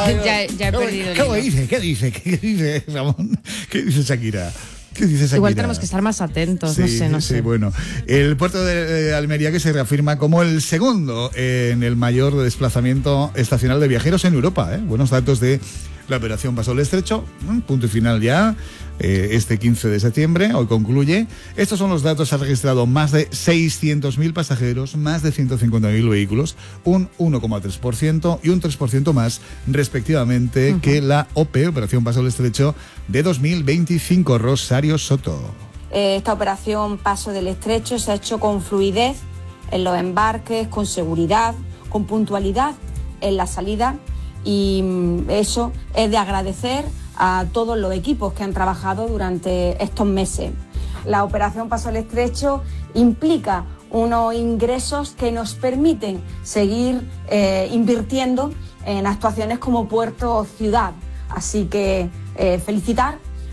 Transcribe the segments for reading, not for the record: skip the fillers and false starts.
Ya he perdido el hilo. ¿Qué dice, Ramón? ¿Qué dice Shakira? ¿Qué dice Shakira? Igual tenemos que estar más atentos, no sé. Bueno, el puerto de Almería, que se reafirma como el segundo en el mayor desplazamiento estacional de viajeros en Europa. Buenos datos de la operación Paso del Estrecho, punto y final ya, este 15 de septiembre, hoy concluye. Estos son los datos: ha registrado más de 600.000 pasajeros, más de 150.000 vehículos, un 1,3% y un 3% más, respectivamente, que la OPE, Operación Paso del Estrecho, de 2025. Rosario Soto. Esta operación Paso del Estrecho se ha hecho con fluidez en los embarques, con seguridad, con puntualidad en la salida, y eso es de agradecer a todos los equipos que han trabajado durante estos meses. La operación Paso del Estrecho implica unos ingresos que nos permiten seguir invirtiendo en actuaciones como Puerto Ciudad. Así que felicitar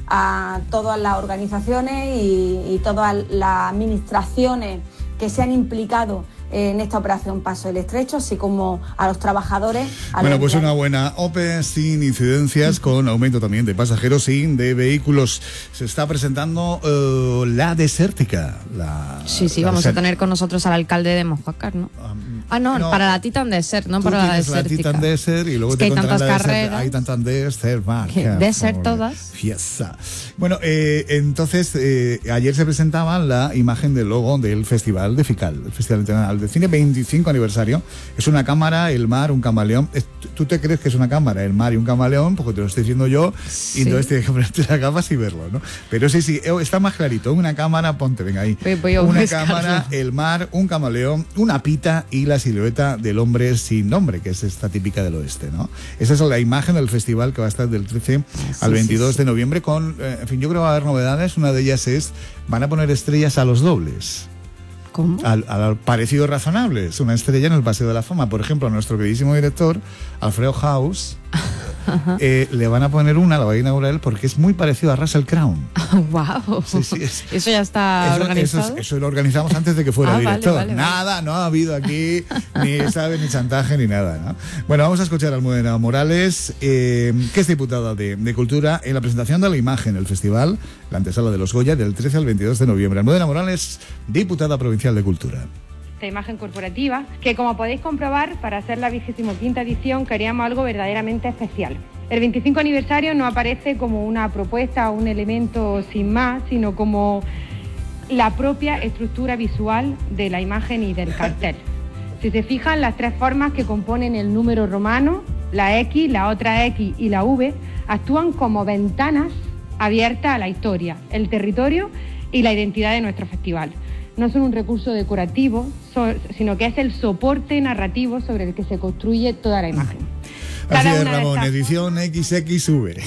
a todas las organizaciones y todas las administraciones que se han implicado en esta operación Paso del Estrecho, así como a los trabajadores. Bueno, pues una buena OPE sin incidencias, con aumento también de pasajeros y de vehículos. Se está presentando la Desértica. Sí, vamos a tener con nosotros al alcalde de Mojácar, ¿no? No, para la Titan Desert, no para la Desértica. La Titan Desert, y luego es que te hay tantas carreras. Hay tantas Desert, Desert todas. Fiesta. Bueno, entonces, ayer se presentaba la imagen del logo del Festival de FICAL, el Festival Internacional de Cine, 25 aniversario. Es una cámara, el mar, un camaleón. Tú te crees que es una cámara, el mar y un camaleón, porque te lo estoy diciendo yo, y entonces tienes que ponerte las gafas y verlo, ¿no? Pero sí, está más clarito. Una cámara, ponte, venga ahí. Una cámara, el mar, un camaleón, una pita y la silueta del hombre sin nombre, que es esta típica del oeste, ¿no? Esa es la imagen del festival, que va a estar del 13 al 22 de noviembre con, en fin, yo creo que va a haber novedades. Una de ellas es, van a poner estrellas a los dobles. ¿Cómo? Al parecido razonable. Es una estrella en el Paseo de la Fama. Por ejemplo, a nuestro queridísimo director, Alfredo House, le van a poner una, la va a inaugurar él, porque es muy parecido a Russell Crowe. ¡Wow! Sí. ¿Eso ya está organizado? Eso lo organizamos antes de que fuera director. Vale. Nada, no ha habido aquí ni chantaje ni nada, ¿no? Bueno, vamos a escuchar a Almudena Morales, que es diputada de Cultura, en la presentación de la imagen del festival, la antesala de los Goya, del 13 al 22 de noviembre. Almudena Morales, diputada provincial de Cultura. Esta imagen corporativa, que como podéis comprobar, para hacer la 25ª edición queríamos algo verdaderamente especial. El 25 aniversario no aparece como una propuesta o un elemento sin más, sino como la propia estructura visual de la imagen y del cartel. Si se fijan, las tres formas que componen el número romano, la X, la otra X y la V, actúan como ventanas abiertas a la historia, el territorio y la identidad de nuestro festival. No son un recurso decorativo, sino que es el soporte narrativo sobre el que se construye toda la imagen. Así es, Ramón, edición XXV.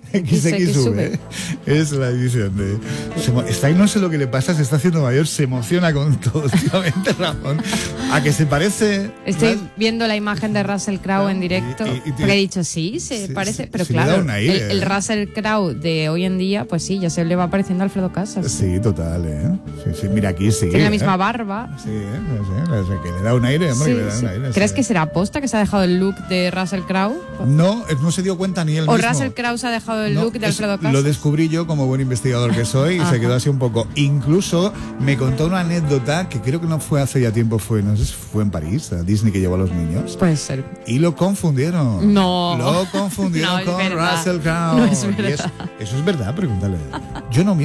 XXV es la edición de... Está ahí, no sé lo que le pasa, se está haciendo mayor, se emociona con todo últimamente, Ramón. ¿A que se parece? Estoy viendo la imagen de Russell Crowe en directo, porque he dicho, sí, se parece, pero claro, el Russell Crowe de hoy en día, pues sí, ya se le va pareciendo a Alfredo Casas. Sí, total, Sí, mira, aquí sí. Tiene la misma barba. Sí, que le da un aire, hombre, que le da un aire. ¿Crees que será aposta que se ha dejado el look de Russell Crowe? No se dio cuenta ni él mismo. ¿O Russell Crowe se ha dejado el look de Alfredo Casas? Lo descubrí yo como buen investigador que soy y se quedó así un poco. Incluso me contó una anécdota que creo que no fue hace ya tiempo, no sé si fue en París, a Disney, que llevó a los niños. Puede ser. Y lo confundieron. No. Lo confundieron con Russell Crowe. No es verdad. Eso es verdad, pregúntale. Yo no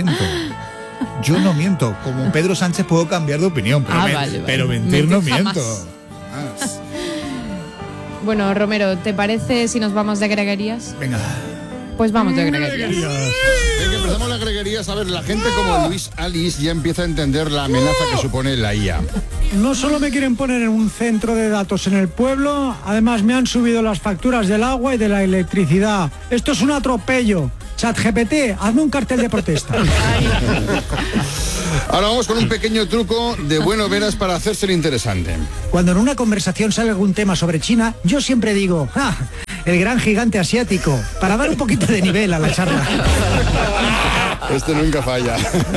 miento. Como Pedro Sánchez puedo cambiar de opinión, pero mentir no miento. Bueno, Romero, ¿te parece si nos vamos de greguerías? Venga. Pues vamos de greguerías. Venga, empezamos las greguerías. A ver, la gente como Luis Alice ya empieza a entender la amenaza que supone la IA. No solo me quieren poner en un centro de datos en el pueblo, además me han subido las facturas del agua y de la electricidad. Esto es un atropello. ChatGPT, hazme un cartel de protesta. Ahora vamos con un pequeño truco de Bueno Veras para hacerse el interesante. Cuando en una conversación sale algún tema sobre China, yo siempre digo, el gran gigante asiático, para dar un poquito de nivel a la charla. Este nunca falla.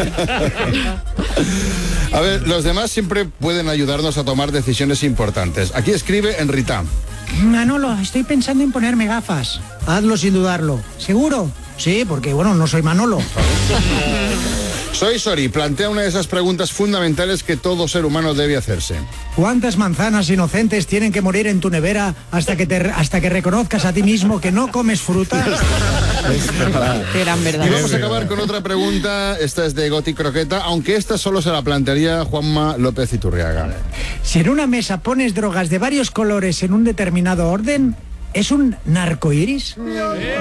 A ver, los demás siempre pueden ayudarnos a tomar decisiones importantes. Aquí escribe Enrita. Manolo, estoy pensando en ponerme gafas. Hazlo sin dudarlo. ¿Seguro? Sí, porque, bueno, no soy Manolo. Soy Sori, plantea una de esas preguntas fundamentales que todo ser humano debe hacerse. ¿Cuántas manzanas inocentes tienen que morir en tu nevera hasta que reconozcas a ti mismo que no comes fruta? Eran verdad. Y vamos a acabar con otra pregunta. Esta es de Goti Croqueta, aunque esta solo se la plantearía Juanma López Iturriaga. Si en una mesa pones drogas de varios colores en un determinado orden, ¿es un narcoiris?